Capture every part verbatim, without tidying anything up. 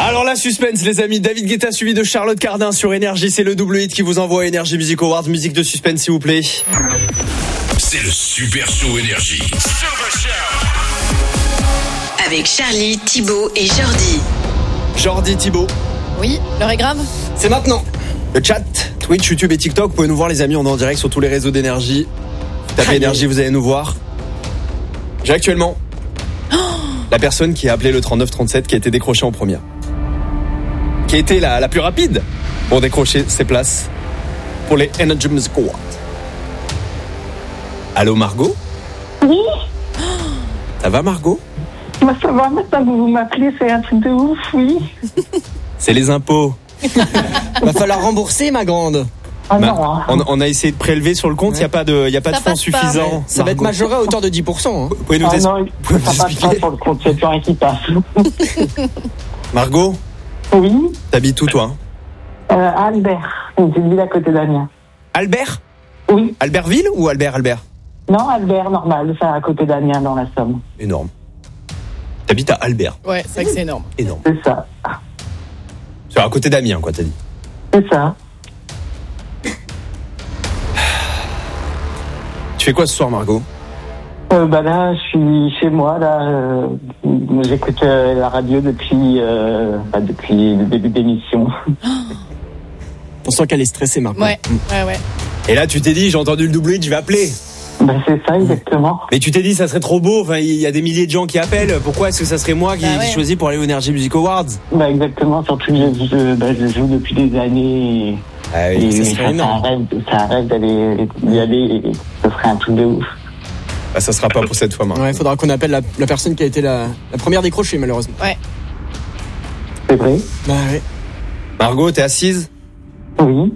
Alors la suspense les amis, David Guetta suivi de Charlotte Cardin sur Énergie, c'est le double hit qui vous envoie Énergie Music Awards, musique de suspense s'il vous plaît. C'est le Super Show Énergie. Avec Charlie, Thibaut et Jordi. Jordi, Thibaut. Oui, l'heure est grave. C'est maintenant. Le chat, Twitch, YouTube et TikTok, vous pouvez nous voir les amis, on est en direct sur tous les réseaux d'Énergie. Tapez Énergie, vous allez nous voir. J'ai actuellement oh la personne qui a appelé le trente-neuf trente-sept qui a été décrochée en première. Qui a été la, la plus rapide pour décrocher ses places pour les Energy Music Awards. Allô Margot? Oui. Ça va Margot? Bah ça va, maintenant que vous m'appelez, c'est un truc de ouf, oui. C'est les impôts. Va falloir rembourser ma grande. Ah bah, non. on, on a essayé de prélever sur le compte, il ouais. n'y a pas de, y a pas ça de fonds suffisants. Ouais. Ça va être majoré à hauteur de dix pour cent. Hein. Vous pouvez nous, ah es- non, pouvez nous ça passe expliquer pas sur le compte, il n'y a plus rien qui passe. Margot, Oui. t'habites où toi? Euh, Albert, une petite ville à côté d'Amiens. Albert? Oui. Albertville ou Albert Albert? Non, Albert, normal, c'est à côté d'Amiens dans la Somme. Énorme. T'habites à Albert? Ouais, c'est vrai que c'est énorme. Énorme. C'est ça. C'est à côté d'Amiens quoi t'as dit? C'est ça. Tu fais quoi ce soir Margot? Euh, bah là, je suis chez moi, là, euh, j'écoute euh, la radio depuis, euh, bah, depuis le début d'émission. On sent qu'elle est stressée Margot. Ouais, ouais, ouais. Et là tu t'es dit j'ai entendu le double hit, je vais appeler. Bah c'est ça, exactement. Mais tu t'es dit ça serait trop beau, enfin il y a des milliers de gens qui appellent, pourquoi est-ce que ça serait moi qui, Bah ouais. qui choisis pour aller aux Energy Music Awards? Bah exactement, surtout que je, je, bah, je joue depuis des années et, Ah oui, et ça ça, serait c'est un énorme. rêve, c'est un rêve d'aller y aller et ce serait un truc de ouf. Bah, ça sera pas pour cette fois Margot. Ouais, faudra qu'on appelle la, la personne qui a été la, la première décrochée malheureusement. Ouais. C'est vrai? Bah ouais. Margot, t'es assise? Oui.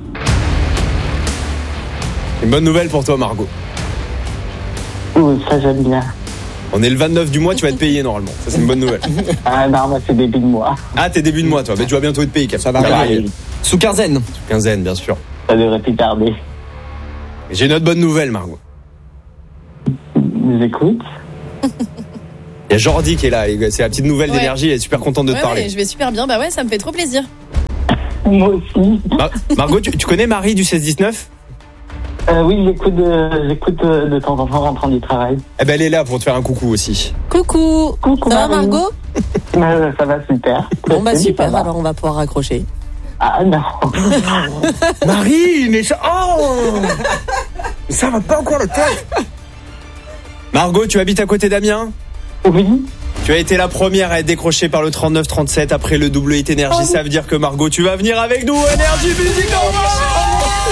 Une bonne nouvelle pour toi Margot. Oh, ça j'aime bien. On est le vingt-neuf du mois, tu vas être payé normalement. Ça c'est une bonne nouvelle. Ah non, bah, c'est début de mois. Ah t'es début de mois toi, mais tu vas bientôt être payé. Ça va Bah, arriver. Sous quinzaine. Quinzaine bien sûr. Ça devrait plus tarder. J'ai une autre bonne nouvelle Margot. Je vous écoute. Il y a Jordi qui est là, c'est la petite nouvelle Ouais. d'Énergie, elle est super contente de te Ouais, parler. ouais, je vais super bien. Bah ouais, ça me fait trop plaisir. Moi aussi. Mar- Margot, tu, tu connais Marie du seize dix-neuf? Euh, oui, j'écoute, de, j'écoute de, de temps en temps en rentrant du travail. Eh ben elle est là pour te faire un coucou aussi. Coucou. Coucou, Ça va Marie. Margot? Euh, ça va super. Bon bah Merci, super, ça va. alors on va pouvoir raccrocher. Ah non. Marie, mais ça... Oh ça va pas encore le tête. Margot, tu habites à côté d'Amiens? Oui. Tu as été la première à être décrochée par le trente-neuf trente-sept après le double hit Énergie. Ça veut dire que Margot, tu vas venir avec nous au Énergie Music Awards.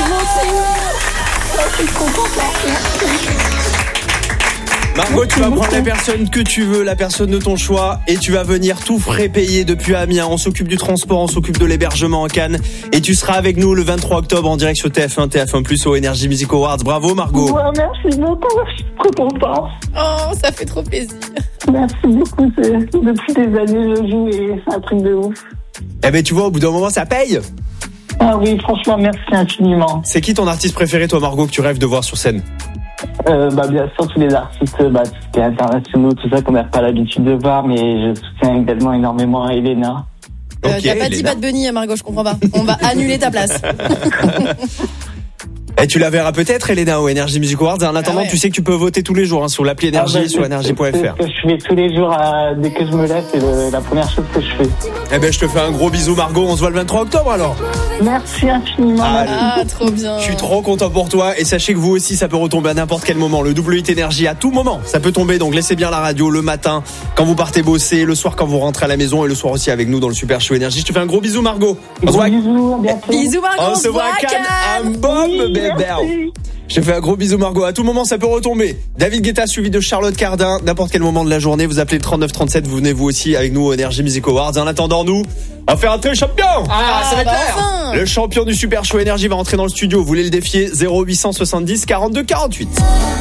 Margot, tu vas prendre la personne que tu veux, la personne de ton choix, et tu vas venir tout frais payer depuis Amiens. On s'occupe du transport, on s'occupe de l'hébergement en Cannes, et tu seras avec nous le vingt-trois octobre en direct sur T F un, T F un plus au Energy Music Awards. Bravo Margot. Ouais, merci beaucoup, je suis trop contente. Oh, ça fait trop plaisir. Merci beaucoup, c'est, depuis des années je joue et c'est un truc de ouf. Eh ben tu vois, au bout d'un moment ça paye. Ah oui, franchement, merci infiniment. C'est qui ton artiste préféré toi Margot que tu rêves de voir sur scène? Euh, bah, bien sûr, tous les artistes, bah, tout ce qui est internationaux, tout ça qu'on n'a pas l'habitude de voir, mais je soutiens également énormément Elena. Euh, Ok, T'as pas dit Elena. Bad Bunny, Margot, je comprends pas. On va annuler ta place. Et tu la verras peut-être Elena au Energy Music Awards. En attendant, Ah ouais. tu sais que tu peux voter tous les jours hein, sur l'appli Énergie, Ah bah, sur c'est- énergie point c'est f r. ce que je fais tous les jours, euh, dès que je me lève, c'est le- la première chose que je fais. Eh ben je te fais un gros bisou Margot, on se voit le vingt-trois octobre alors. Merci infiniment. Allez. Ah, trop bien. Je suis trop content pour toi et sachez que vous aussi ça peut retomber à n'importe quel moment. Le double hit Énergie à tout moment, ça peut tomber, donc laissez bien la radio le matin quand vous partez bosser, le soir quand vous rentrez à la maison et le soir aussi avec nous dans le Super Show Énergie. Je te fais un gros bisou Margot. On se Gros voit, bisous, à bientôt. Bisous, Margot. on se voit à Cannes, un bombe Oui, bébé. merci. Je te fais un gros bisou Margot, à tout moment ça peut retomber. David Guetta suivi de Charlotte Cardin, n'importe quel moment de la journée, vous appelez le trente-neuf trente-sept, vous venez vous aussi avec nous au Energy Music Awards. En attendant nous, on va faire un très champion. Ah, ça va être bah clair. enfin. Le champion du Super Show Énergie va rentrer dans le studio, vous voulez le défier? Zéro huit cent soixante-dix quarante-deux quarante-huit.